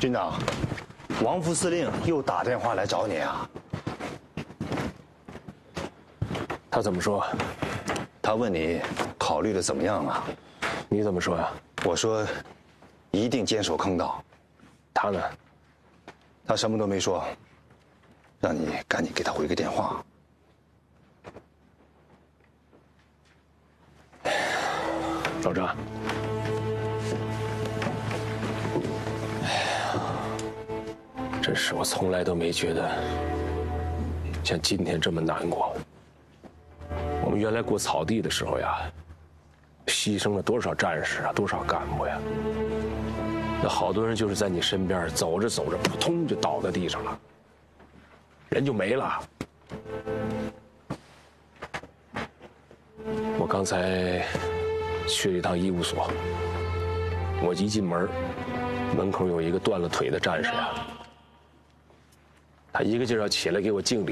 军长，王副司令又打电话来找你啊。 他怎么说？ 他问你考虑的怎么样啊？ 你怎么说呀？ 我说，一定坚守坑道。 他呢？ 他什么都没说，让你赶紧给他回个电话。 老张，真是我从来都没觉得像今天这么难过。我们原来过草地的时候呀，牺牲了多少战士啊，多少干部呀！那好多人就是在你身边走着走着，扑通就倒在地上了，人就没了。我刚才去了一趟医务所，我一进门，门口有一个断了腿的战士啊，他一个劲儿要起来给我敬礼。